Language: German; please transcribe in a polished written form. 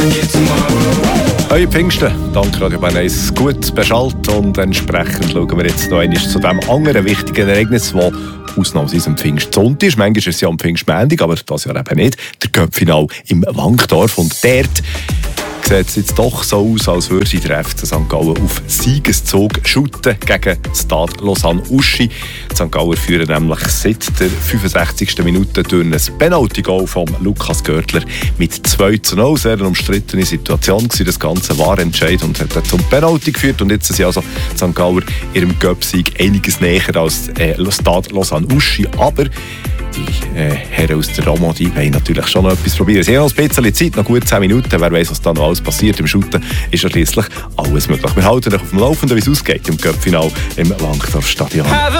Euer Pfingsten, dank Radio Bern 1, gut beschallt und entsprechend schauen wir jetzt noch einmal zu dem anderen wichtigen Ereignis, das ausnahmsweise am Pfingstsonntag ist. Manchmal ist es ja am Pfingstmontag, aber das Jahr eben nicht. Der Cup-Final im Wankdorf und dort sieht es jetzt doch so aus, als würde der FC St. Gallen auf Siegeszug shooten gegen Stade Lausanne-Uschi. Die St. Galler führen nämlich seit der 65. Minute durch ein Penalty-Goal von Lukas Görtler mit 2:0. Sehr eine umstrittene Situation gewesen. Das Ganze war Entscheid und hat zum Penalty geführt. Und jetzt sind also die St. Galler ihrem Cup-Sieg einiges näher als Stade Lausanne-Uschi. Aber die Herren aus der Romandie wollen natürlich schon noch etwas probieren. Sie haben noch ein bisschen Zeit, noch gut 10 Minuten. Wer weiss, was da noch alles passiert. Im Shooten ist ja schliesslich alles möglich. Wir halten euch auf dem Laufenden, wie es ausgeht im Cup-Final im Wankdorf-Stadion.